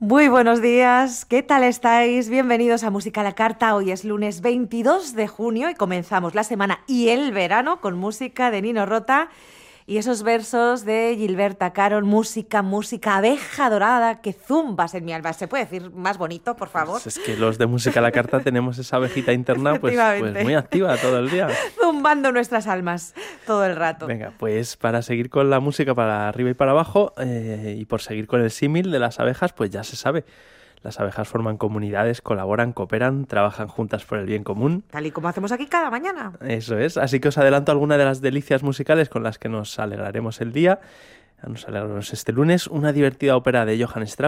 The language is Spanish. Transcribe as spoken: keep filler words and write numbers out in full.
Muy buenos días, ¿qué tal estáis? Bienvenidos a Música a la Carta. Hoy es lunes veintidós de junio y comenzamos la semana y el verano con música de Nino Rota y esos versos de Gilberta Carol, música, música, abeja dorada que zumbas en mi alma. ¿Se puede decir más bonito, por favor? Pues es que los de Música a la Carta tenemos esa abejita interna pues, pues muy activa todo el día. Zumbando nuestras almas todo el rato. Venga, pues para seguir con la música para arriba y para abajo eh, y por seguir con el símil de las abejas, pues ya se sabe. Las abejas forman comunidades, colaboran, cooperan, trabajan juntas por el bien común. Tal y como hacemos aquí cada mañana. Eso es, así que os adelanto alguna de las delicias musicales con las que nos alegraremos el día. Nos alegraremos este lunes, una divertida ópera de Johann Strauss.